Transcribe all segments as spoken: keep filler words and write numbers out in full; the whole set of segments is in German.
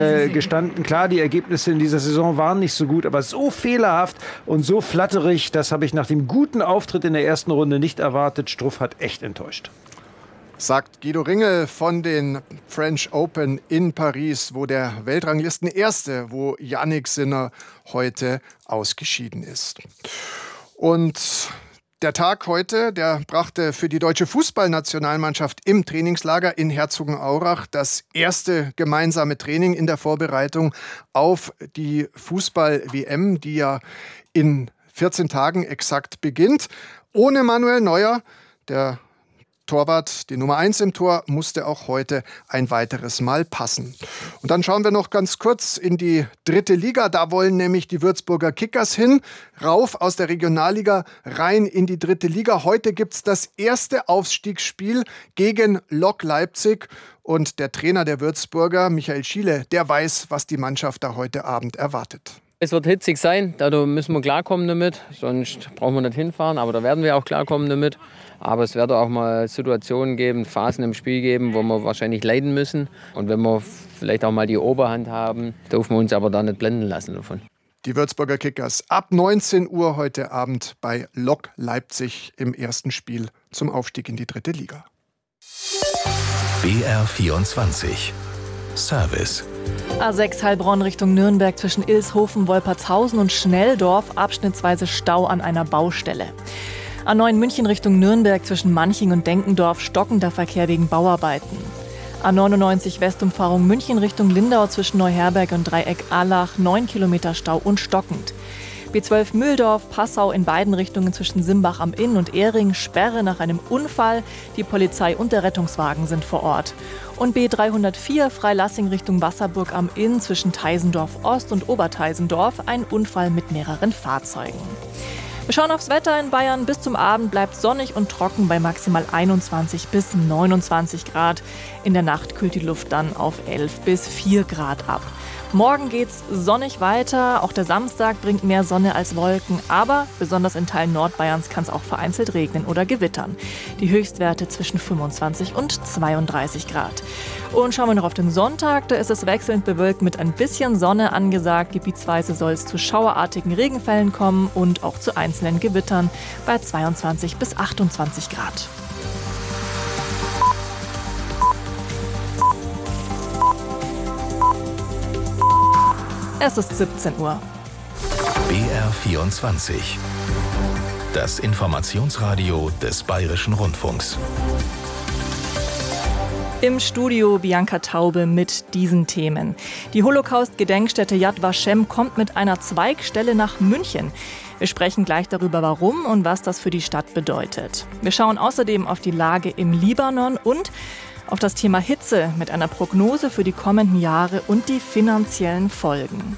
gestanden. Klar, die Ergebnisse in dieser Saison waren nicht so gut, aber so fehlerhaft und so flatterig, das habe ich nach dem guten Auftritt in der ersten Runde nicht erwartet. Struff hat echt enttäuscht. Sagt Guido Ringel von den French Open in Paris, wo der Weltranglistenerste, wo Jannik Sinner heute ausgeschieden ist. Und der Tag heute, der brachte für die deutsche Fußballnationalmannschaft im Trainingslager in Herzogenaurach das erste gemeinsame Training in der Vorbereitung auf die Fußball-W M, die ja in vierzehn Tagen exakt beginnt. Ohne Manuel Neuer, der Torwart, die Nummer eins im Tor, musste auch heute ein weiteres Mal passen. Und dann schauen wir noch ganz kurz in die dritte Liga. Da wollen nämlich die Würzburger Kickers hin, rauf aus der Regionalliga, rein in die dritte Liga. Heute gibt es das erste Aufstiegsspiel gegen Lok Leipzig. Und der Trainer der Würzburger, Michael Schiele, der weiß, was die Mannschaft da heute Abend erwartet. Es wird hitzig sein, da müssen wir klarkommen damit, sonst brauchen wir nicht hinfahren, aber da werden wir auch klarkommen damit. Aber es wird auch mal Situationen geben, Phasen im Spiel geben, wo wir wahrscheinlich leiden müssen. Und wenn wir vielleicht auch mal die Oberhand haben, dürfen wir uns aber da nicht blenden lassen davon. Die Würzburger Kickers ab neunzehn Uhr heute Abend bei Lok Leipzig im ersten Spiel zum Aufstieg in die dritte Liga. B R vierundzwanzig Service. A sechs Heilbronn Richtung Nürnberg zwischen Ilshofen, Wolpertshausen und Schnelldorf, abschnittsweise Stau an einer Baustelle. A neun München Richtung Nürnberg zwischen Manching und Denkendorf, stockender Verkehr wegen Bauarbeiten. A neunundneunzig Westumfahrung München Richtung Lindau zwischen Neuherberg und Dreieck Allach, neun Kilometer Stau und stockend. B zwölf Mühldorf, Passau in beiden Richtungen zwischen Simbach am Inn und Ehring, Sperre nach einem Unfall. Die Polizei und der Rettungswagen sind vor Ort. Und B dreihundertvier Freilassing Richtung Wasserburg am Inn zwischen Teisendorf Ost und Oberteisendorf, ein Unfall mit mehreren Fahrzeugen. Wir schauen aufs Wetter in Bayern. Bis zum Abend bleibt sonnig und trocken bei maximal einundzwanzig bis neunundzwanzig Grad. In der Nacht kühlt die Luft dann auf elf bis vier Grad ab. Morgen geht's sonnig weiter. Auch der Samstag bringt mehr Sonne als Wolken. Aber besonders in Teilen Nordbayerns kann es auch vereinzelt regnen oder gewittern. Die Höchstwerte zwischen fünfundzwanzig und zweiunddreißig Grad. Und schauen wir noch auf den Sonntag. Da ist es wechselnd bewölkt mit ein bisschen Sonne angesagt. Gebietsweise soll es zu schauerartigen Regenfällen kommen und auch zu einzelnen Gewittern bei zweiundzwanzig bis achtundzwanzig Grad. Es ist siebzehn Uhr. B R vierundzwanzig. Das Informationsradio des Bayerischen Rundfunks. Im Studio Bianca Taube mit diesen Themen. Die Holocaust-Gedenkstätte Yad Vashem kommt mit einer Zweigstelle nach München. Wir sprechen gleich darüber, warum und was das für die Stadt bedeutet. Wir schauen außerdem auf die Lage im Libanon und auf das Thema Hitze mit einer Prognose für die kommenden Jahre und die finanziellen Folgen.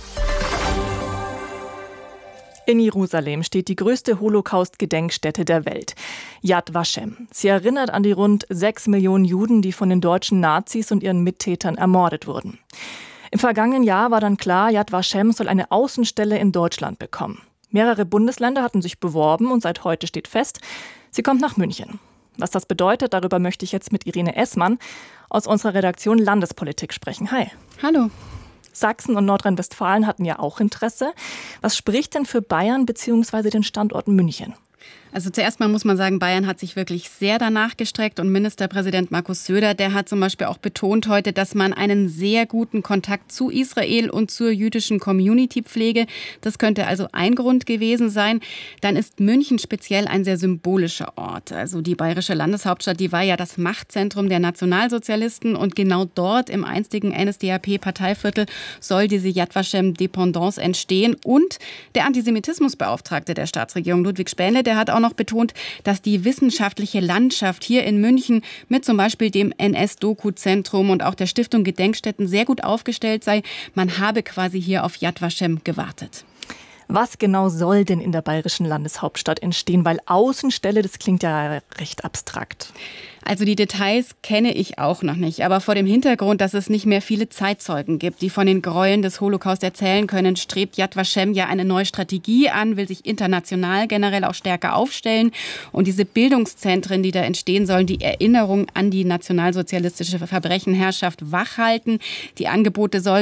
In Jerusalem steht die größte Holocaust-Gedenkstätte der Welt, Yad Vashem. Sie erinnert an die rund sechs Millionen Juden, die von den deutschen Nazis und ihren Mittätern ermordet wurden. Im vergangenen Jahr war dann klar, Yad Vashem soll eine Außenstelle in Deutschland bekommen. Mehrere Bundesländer hatten sich beworben und seit heute steht fest, sie kommt nach München. Was das bedeutet, darüber möchte ich jetzt mit Irene Essmann aus unserer Redaktion Landespolitik sprechen. Hi. Hallo. Sachsen und Nordrhein-Westfalen hatten ja auch Interesse. Was spricht denn für Bayern bzw. den Standort München? Also zuerst mal muss man sagen, Bayern hat sich wirklich sehr danach gestreckt und Ministerpräsident Markus Söder, der hat zum Beispiel auch betont heute, dass man einen sehr guten Kontakt zu Israel und zur jüdischen Community pflege. Das könnte also ein Grund gewesen sein. Dann ist München speziell ein sehr symbolischer Ort. Also die bayerische Landeshauptstadt, die war ja das Machtzentrum der Nationalsozialisten und genau dort im einstigen N S D A P-Parteiviertel soll diese Yad Vashem Dependance entstehen. Und der Antisemitismusbeauftragte der Staatsregierung, Ludwig Spähle, der hat auch noch betont, dass die wissenschaftliche Landschaft hier in München mit zum Beispiel dem N S-Doku-Zentrum und auch der Stiftung Gedenkstätten sehr gut aufgestellt sei. Man habe quasi hier auf Yad Vashem gewartet. Was genau soll denn in der bayerischen Landeshauptstadt entstehen? Weil Außenstelle, das klingt ja recht abstrakt. Also die Details kenne ich auch noch nicht. Aber vor dem Hintergrund, dass es nicht mehr viele Zeitzeugen gibt, die von den Gräueln des Holocaust erzählen können, strebt Yad Vashem ja eine neue Strategie an, will sich international generell auch stärker aufstellen. Und diese Bildungszentren, die da entstehen sollen, die Erinnerung an die nationalsozialistische Verbrechenherrschaft wachhalten. Die Angebote sollen